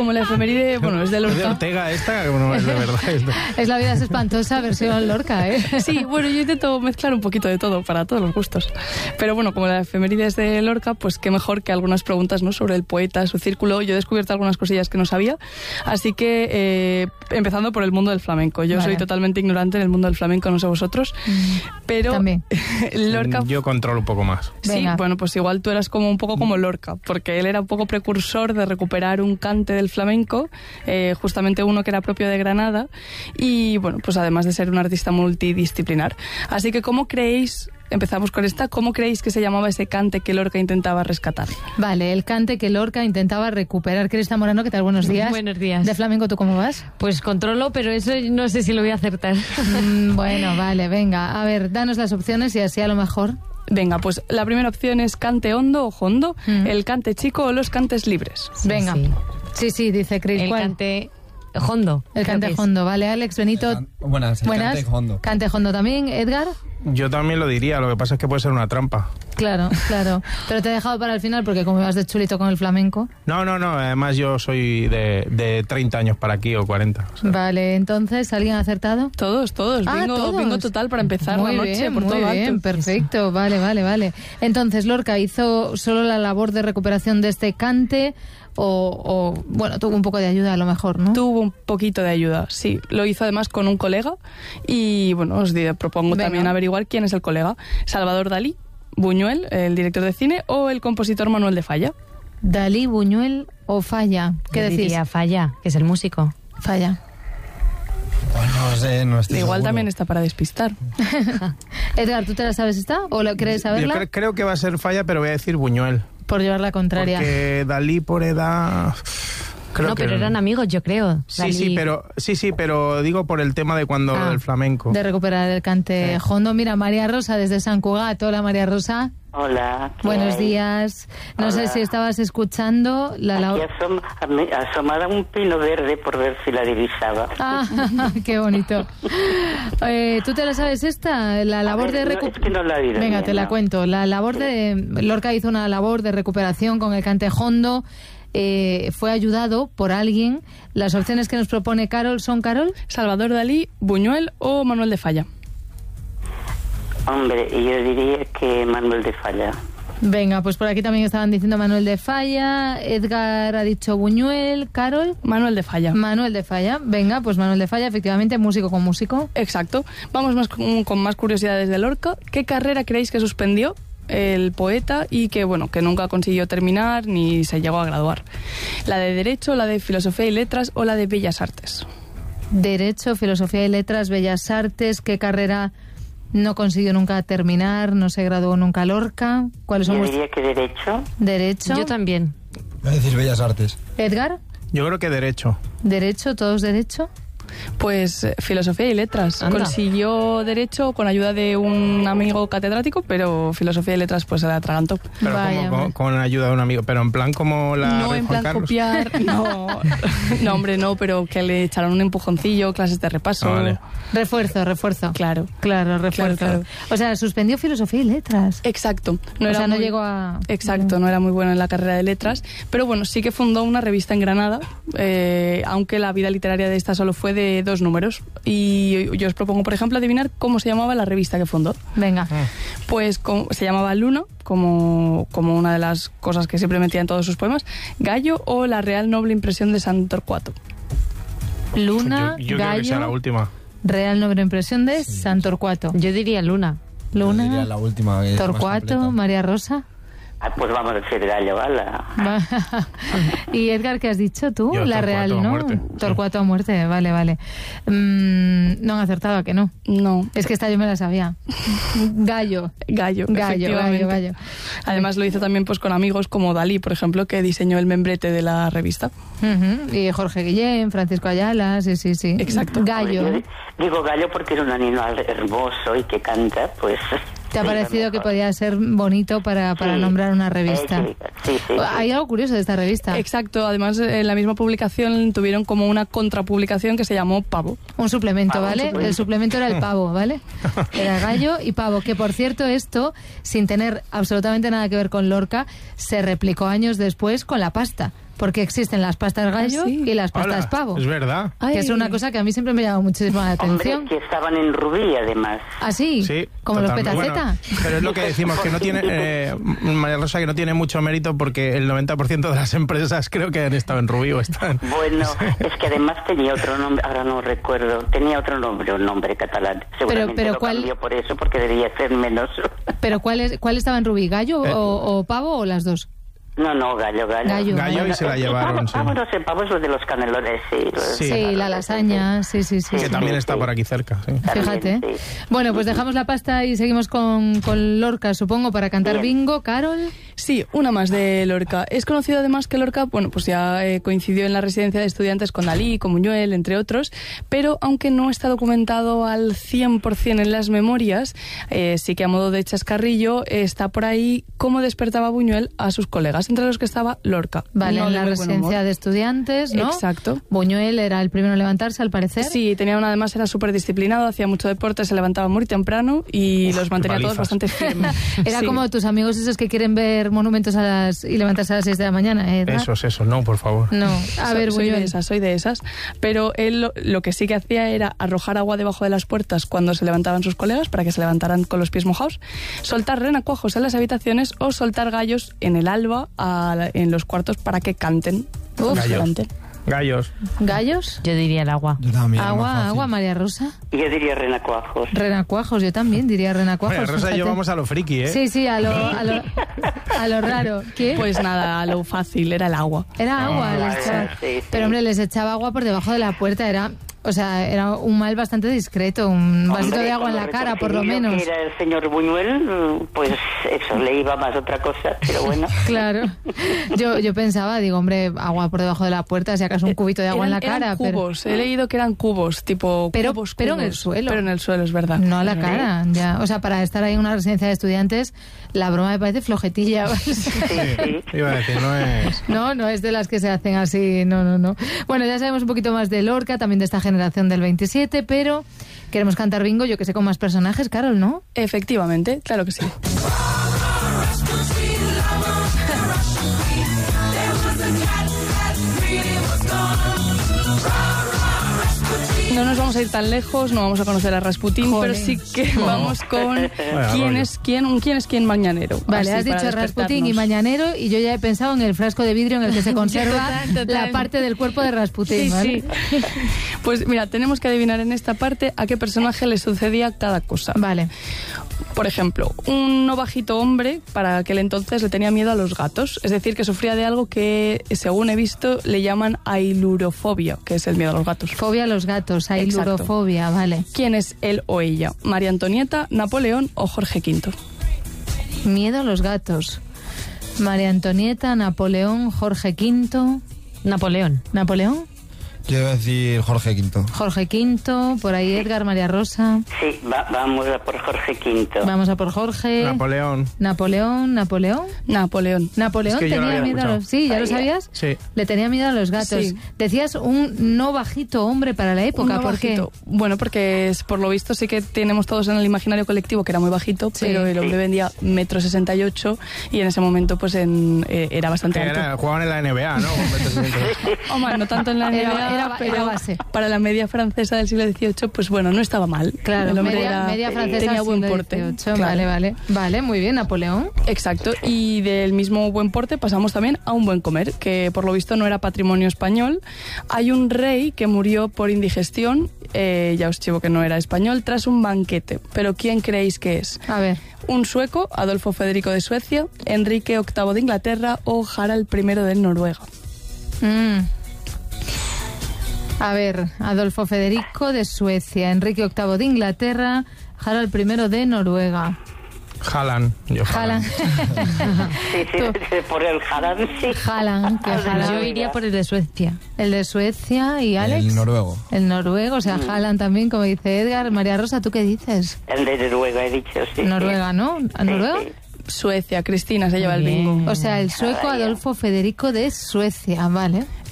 como la efeméride, bueno, es de Lorca. ¿Es de Ortega esta? No, es de verdad. Es La vida es espantosa, versión Lorca, ¿eh? Sí, bueno, yo intento mezclar un poquito de todo, para todos los gustos. Pero bueno, como la efeméride es de Lorca, pues qué mejor que algunas preguntas, ¿no?, sobre el poeta, su círculo. Yo he descubierto algunas cosillas que no sabía, así que empezando por el mundo del flamenco. Yo soy totalmente ignorante en el mundo del flamenco, no sé vosotros, pero también. Lorca... Yo controlo un poco más. Sí, Venga. bueno, pues igual tú eras como un poco como Lorca, porque él era un poco precursor de recuperar un cante del flamenco, justamente uno que era propio de Granada, y bueno, pues además de ser un artista multidisciplinar. Así que, ¿cómo creéis, empezamos con esta, cómo creéis que se llamaba ese cante que Lorca intentaba rescatar? Vale, el cante que Lorca intentaba recuperar. Crista Morano, ¿qué tal? Buenos días. Buenos días. ¿De flamenco tú cómo vas? Pues controlo, pero eso no sé si lo voy a acertar. Bueno, vale, venga. A ver, danos las opciones y así a lo mejor... Venga, pues la primera opción es cante hondo o jondo, el cante chico o los cantes libres. Venga. Sí, dice Cris. El ¿cuál? cante hondo. El cante hondo, vale. Alex, Benito. Buenas, el cante hondo. Cante hondo también. Edgar. Yo también lo diría, lo que pasa es que puede ser una trampa. Claro. Pero te he dejado para el final porque como vas de chulito con el flamenco. No, además yo soy de 30 años para aquí o 40. O sea. Vale, entonces, ¿alguien ha acertado? Todos. Bingo total para empezar muy la noche bien, por muy todo bien, alto. perfecto, vale. Entonces, Lorca hizo solo la labor de recuperación de este cante o bueno, tuvo un poco de ayuda a lo mejor, ¿no? Tuvo un poquito de ayuda, sí. Lo hizo además con un colega y bueno, os propongo también averiguar quién es el colega. Salvador Dalí, Buñuel, el director de cine, o el compositor Manuel de Falla. Dalí, Buñuel o Falla. ¿Qué Yo decís? diría Falla, que es el músico. Falla. Pues no sé, no estoy Igual seguro. también está para despistar. Edgar, ¿tú te la sabes esta? ¿O la quieres saberla? Yo creo que va a ser Falla, pero voy a decir Buñuel. Por llevar la contraria. Porque Dalí por edad... Creo no, que pero eran amigos, yo creo. Sí, pero digo por el tema de cuando del flamenco. De recuperar el cante hondo. Mira, María Rosa desde San Cugat. Hola, María Rosa. Hola. Buenos días. No sé si estabas escuchando asomada un pino verde por ver si la divisaba. Ah, qué bonito. ¿Tú te la sabes esta? La labor de es que no la he oído Venga, bien, te la no. cuento. La labor de Lorca hizo una labor de recuperación con el cante hondo. Fue ayudado por alguien. Las opciones que nos propone Carol son, Carol. Salvador Dalí, Buñuel o Manuel de Falla. Hombre, yo diría que Manuel de Falla. Venga, pues por aquí también estaban diciendo Manuel de Falla. Edgar ha dicho Buñuel. Carol. Manuel de Falla. Manuel de Falla. Venga, pues Manuel de Falla, efectivamente, músico con músico. Exacto. Vamos con más curiosidades de Lorca. ¿Qué carrera creéis que suspendió el poeta y que nunca consiguió terminar ni se llegó a graduar? ¿La de Derecho, la de Filosofía y Letras o la de Bellas Artes? Derecho, Filosofía y Letras, Bellas Artes. ¿Qué carrera no consiguió nunca terminar? ¿No se graduó nunca Lorca? ¿Cuáles son Yo diría que Derecho. Derecho. Yo también. Voy a decir Bellas Artes. Edgar. Yo creo que Derecho. Derecho, todos Derecho. Pues Filosofía y Letras. Anda. Consiguió Derecho con ayuda de un amigo catedrático, pero Filosofía y Letras pues se la atragantó. Pero Vaya, como con ayuda de un amigo. Pero en plan como la No Rey en Juan plan Carlos. copiar, no, hombre, no, pero que le echaron un empujoncillo, clases de repaso. Ah, vale. Refuerzo. Claro. Claro, refuerzo. Claro. O sea, suspendió Filosofía y Letras. Exacto. No llegó a... Exacto, no era muy bueno en la carrera de letras, pero bueno, sí que fundó una revista en Granada, aunque la vida literaria de esta solo fue de 2 números. Y yo os propongo, por ejemplo, adivinar cómo se llamaba la revista que fundó. Venga. Pues se llamaba Luna, como una de las cosas que siempre metía en todos sus poemas, Gallo o La Real Noble Impresión de San Torcuato. Luna, Yo creo que sea la Gallo, última. Real Noble Impresión de San Torcuato. Yo diría Luna. Yo diría Luna, la última. que es más Torcuato, completa. María Rosa. Pues vamos a decir Gallo, ¿vala? Y Edgar, ¿qué has dicho tú? Yo, La Torcuato Real, a ¿no? muerte, Torcuato a muerte, vale. No han acertado, ¿a que no? No. Es que esta yo me la sabía. Gallo. Gallo, efectivamente. Además lo hizo también pues con amigos como Dalí, por ejemplo, que diseñó el membrete de la revista. Y Jorge Guillén, Francisco Ayala, sí. Exacto. Gallo. Yo digo Gallo porque es un animal hermoso y que canta, pues... ¿Te ha parecido que podía ser bonito para nombrar una revista? Sí. Hay algo curioso de esta revista. Exacto, además en la misma publicación tuvieron como una contrapublicación que se llamó Pavo. Un suplemento, Pavo, ¿vale? suplemento. El suplemento era el pavo, ¿vale? Era Gallo y Pavo, que por cierto esto, sin tener absolutamente nada que ver con Lorca, se replicó años después con la pasta. porque existen las pastas gallo sí. y las pastas Hola, pavo. es verdad. Que es una cosa que a mí siempre me llama muchísimo la atención. Hombre, que estaban en Rubí, además. ¿Ah, sí? Sí, Como los totalmente. petaceta. Bueno, pero es lo que decimos, que no tiene, María Rosa, que no tiene mucho mérito porque el 90% de las empresas creo que han estado en Rubí o están. Bueno, es que además tenía otro nombre, ahora no recuerdo, tenía otro nombre, un nombre catalán. Seguramente pero lo ¿cuál? cambió por eso, porque debía ser menos. ¿Pero cuál estaba en Rubí? ¿Gallo o pavo o las dos? No, gallo. Gallo y se la llevaron, sí. Pavo, no sé, pavo es lo de los canelones, sí. Sí, la lasaña, sí. Que también está por aquí cerca, sí. Fíjate. También, sí. Bueno, pues dejamos la pasta y seguimos con Lorca, supongo, para cantar Bien. bingo. Carol. Sí, una más de Lorca. Es conocido además que Lorca, bueno, pues ya coincidió en la residencia de estudiantes con Dalí, con Buñuel, entre otros, pero aunque no está documentado al 100% en las memorias, sí que a modo de chascarrillo está por ahí cómo despertaba Buñuel a sus colegas, entre los que estaba Lorca. Vale, No en de la muy buen residencia humor. de estudiantes, ¿no? Exacto. Buñuel era el primero en levantarse, al parecer. Sí, además era súper disciplinado, hacía mucho deporte, se levantaba muy temprano y los mantenía todos palizas. bastante firmes. Era Sí. como tus amigos esos que quieren ver monumentos y levantarse a las 6 de la mañana, ¿eh? Eso, no, por favor. No, a ver, soy Buñuel. de esas. Pero él lo que sí que hacía era arrojar agua debajo de las puertas cuando se levantaban sus colegas para que se levantaran con los pies mojados, soltar renacuajos en las habitaciones o soltar gallos en el alba en los cuartos para que canten. Uf. Se levanten. Gallos. ¿Gallos? Yo diría el agua. Yo también. más fácil. Agua, María Rosa. Yo diría renacuajos. Renacuajos, yo también diría renacuajos. María Rosa y yo fíjate. vamos a lo friki, ¿eh? Sí, a lo raro. ¿Qué? Pues nada, lo fácil era el agua. Era agua. Ah, les echaba- sí. Pero hombre, les echaba agua por debajo de la puerta. Era un mal bastante discreto. Un vasito Hombre, de agua en con la cara, por lo retorcidillo menos. que era el señor Buñuel, pues eso, le iba más otra cosa, pero bueno. Claro. Yo pensaba, digo, hombre, agua por debajo de la puerta, si acaso un cubito de agua en la Eran cara. Pero cubos, he leído que eran cubos, tipo Pero cubos, en el cubos. suelo. Pero en el suelo, es verdad. no a la cara, ya. O sea, para estar ahí en una residencia de estudiantes, la broma me parece flojetilla. Sí. Iba a decir, no es... No es de las que se hacen así, no. Bueno, ya sabemos un poquito más de Lorca, también de esta generación del 27, pero queremos cantar bingo, yo que sé, con más personajes, Carol, ¿no? Efectivamente, claro que sí. No nos vamos a ir tan lejos, no vamos a conocer a Rasputín, Joder. pero sí que vamos con quién es quién mañanero. Vale, Así, has para dicho Rasputín y despertarnos. Mañanero y yo ya he pensado en el frasco de vidrio en el que se conserva Total. la parte del cuerpo de Rasputín, Sí, ¿vale? sí. Pues mira, tenemos que adivinar en esta parte a qué personaje le sucedía cada cosa. Vale. Por ejemplo, un no bajito hombre para aquel entonces le tenía miedo a los gatos, es decir, que sufría de algo que, según he visto, le llaman ailurofobia, que es el miedo a los gatos. Fobia a los gatos, ailurofobia, vale. ¿Quién es él o ella? ¿María Antonieta, Napoleón o Jorge V? Miedo a los gatos. María Antonieta, Napoleón, Jorge V. Napoleón. ¿Napoleón? Yo iba a decir Jorge V. Jorge V, por ahí Edgar, María Rosa. Sí, vamos a por Jorge V. Vamos a por Jorge. Napoleón. Napoleón. Napoleón. Napoleón Es que yo lo tenía había miedo a escuchado. los... Sí, ¿ya lo sabías? Sí. Le tenía miedo a los gatos. Sí. Decías un no bajito hombre para la época, Un no ¿por qué? bajito. Bueno, porque por lo visto sí que tenemos todos en el imaginario colectivo que era muy bajito, Sí. pero el hombre vendía 1,68 m y en ese momento pues era bastante alto. Jugaban en la NBA, ¿no? Hombre, no tanto en la NBA, Era pero base. para la media francesa del siglo XVIII, pues bueno, no estaba mal. Claro, el hombre media francesa tenía buen siglo porte. XVIII. Claro. Vale, muy bien, Napoleón. Exacto, y del mismo buen porte pasamos también a un buen comer, que por lo visto no era patrimonio español. Hay un rey que murió por indigestión, ya os chivo que no era español, tras un banquete. Pero ¿quién creéis que es? A ver, ¿Un sueco, Adolfo Federico de Suecia, Enrique VIII de Inglaterra o Harald I de Noruega? A ver, Adolfo Federico de Suecia, Enrique VIII de Inglaterra, Harald I de Noruega. Haaland. Haaland. Sí, por el Haaland, sí. Haaland, que Haaland. Yo iría por el de Suecia. El de Suecia y Alex. El noruego. El noruego, o sea, Haaland también, como dice Edgar. María Rosa, ¿tú qué dices? El de Noruega, he dicho, sí. Noruega, ¿no? ¿A Noruega? Sí. Suecia, Cristina se lleva el Bien. bingo. O sea, el sueco Adolfo Federico de Suecia, vale.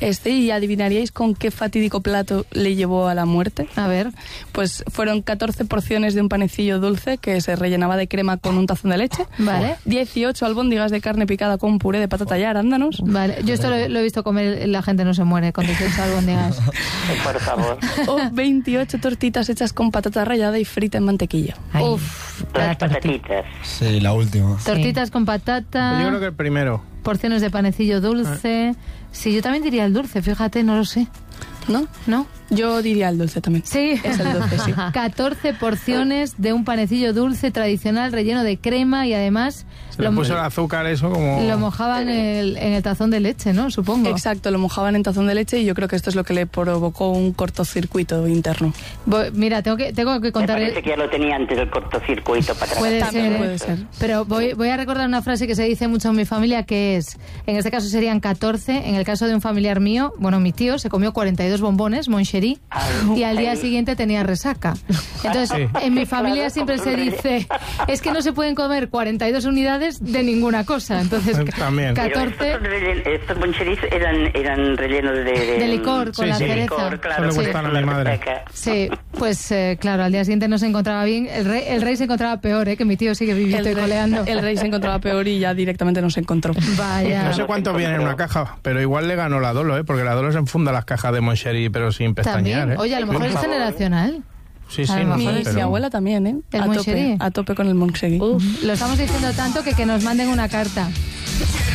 ¿Y adivinaríais con qué fatídico plato le llevó a la muerte? A ver. Pues fueron 14 porciones de un panecillo dulce que se rellenaba de crema con un tazón de leche. Vale. 18 albóndigas de carne picada con puré de patata y arándanos. Vale, yo esto lo he visto comer, la gente no se muere con 18 albóndigas. Por favor. O 28 tortitas hechas con patata rallada y frita en mantequilla. Ay, Uf, cada Las tortilla. patatitas. Sí, la última. tortitas con patata, Yo creo que el primero. porciones de panecillo dulce. Sí, yo también diría el dulce, fíjate, no lo sé. ¿No? ¿No? Yo diría el dulce también. Sí. Es el dulce, sí. 14 porciones de un panecillo dulce tradicional relleno de crema y además Se le puso el azúcar, eso como... lo mojaban en el tazón de leche, ¿no? Supongo. Exacto, lo mojaban en tazón de leche y yo creo que esto es lo que le provocó un cortocircuito interno. Mira, tengo que Me contar... parece que ya lo tenía antes el cortocircuito para Puede trabajar. ser, puede ser. Pero voy a recordar una frase que se dice mucho en mi familia, que es, en este caso serían 14, en el caso de un familiar mío, bueno, mi tío se comió 42 bombones, Moncherie, y al día siguiente tenía resaca. Entonces, Sí. en mi familia siempre se dice, es que no se pueden comer 42 unidades de ninguna cosa. Entonces, También. Pero 14 estos moncheris eran rellenos de licor con Sí, la sí. cereza. licor, claro. Eso le gustan a mi madre. Resaca. Sí, pues claro, al día siguiente no se encontraba bien. El rey se encontraba peor, que mi tío sigue vivito y coleando. El rey se encontraba peor y ya directamente no se encontró. Vaya. No sé cuánto viene en una caja, pero igual le ganó la Dolo, porque la Dolo se enfunda las cajas de Moncherie, pero sin pestañear. También. Oye, a lo mejor es generacional. Sí, a sí, lo no mejor sé, es- pero... Mi abuela también, ¿eh? ¿El Moncherie? A tope con el Moncherie. Lo estamos diciendo tanto que nos manden una carta.